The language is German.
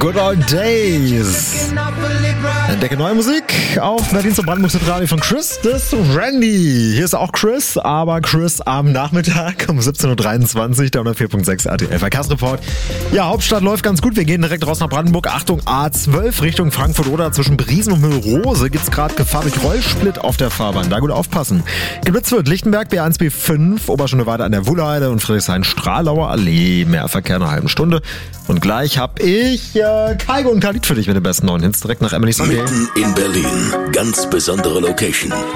Good Old Days. Entdecke neue Musik auf Berlin zum Brandenburg Radio von Chris bis Randy. Hier ist auch Chris, aber Chris am Nachmittag um 17.23 Uhr, der 104.6 RTL Verkehrsreport. Ja, Hauptstadt läuft ganz gut. Wir gehen direkt raus nach Brandenburg. Achtung, A12 Richtung Frankfurt oder zwischen Briesen und Mühlrose gibt's gerade Gefahr durch Rollsplit auf der Fahrbahn. Da gut aufpassen. Geblitzt wird Lichtenberg, B1, B5, Oberschöneweide an der Wuhlheide und Friedrichshain-Stralauer Allee. Mehr Verkehr in einer halben Stunde. Und gleich hab ich Kaigo und Khalid für dich mit den besten neuen Hits direkt nach Emily Sunday. Mitten in Berlin. Ganz besondere Location.